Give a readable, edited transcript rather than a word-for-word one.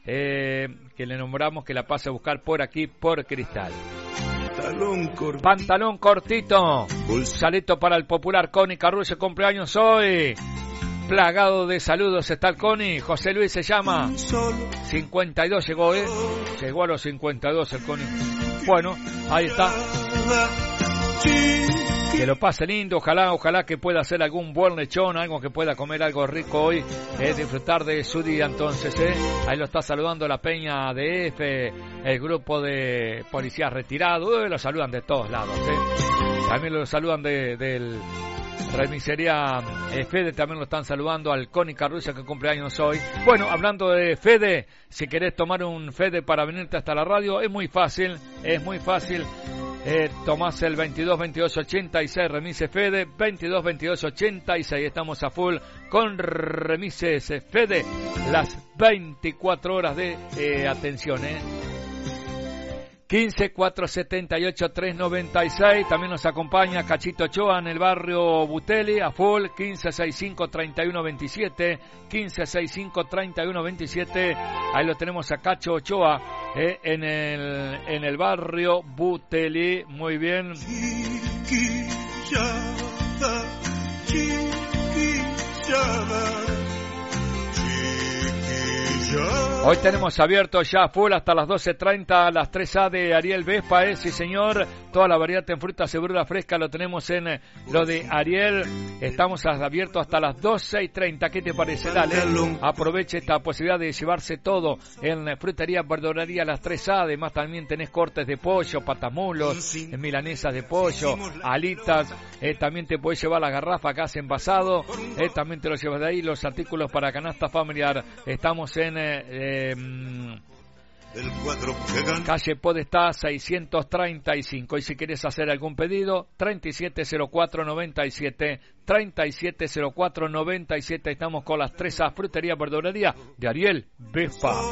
que le nombramos que la pase a buscar por aquí, por Cristal. Pantalón cortito. Salito para el popular Connie Carrullo, cumpleaños hoy. Plagado de saludos está el Connie. José Luis se llama. 52 llegó, Llegó a los 52 el Connie. Bueno, ahí está. Que lo pase lindo, ojalá que pueda hacer algún buen lechón, algo que pueda comer algo rico hoy, disfrutar de su día entonces, Ahí lo está saludando la Peña de F, el grupo de policías retirados, lo saludan de todos lados, También lo saludan del remisería Fede, también lo están saludando al Connie Carrulla que cumple años hoy. Bueno, hablando de Fede, si querés tomar un Fede para venirte hasta la radio, es muy fácil. Tomás el 22 22 86, Remises Fede, 22 22 86, estamos a full con Remises Fede, las 24 horas de atención, 15 478 396, también nos acompaña Cachito Ochoa en el barrio Butelli, a full, 1565 3127, 1565 3127, ahí lo tenemos a Cacho Ochoa, en el barrio Butelli, muy bien. Hoy tenemos abierto ya full hasta las 12:30 las 3A de Ariel Vespa, sí señor, toda la variedad en frutas y verduras frescas lo tenemos en lo de Ariel, estamos abiertos hasta las 12:30, ¿qué te parece? Dale, aproveche esta posibilidad de llevarse todo en frutería, verdulería las 3A, además también tenés cortes de pollo, patamulos, milanesas de pollo, alitas, también te podés llevar la garrafa gas envasado, también te lo llevas de ahí, los artículos para canasta familiar, estamos en calle Podestá 635, y si quieres hacer algún pedido 370497, 370497, estamos con las 3A frutería verdulería de Ariel Vespa.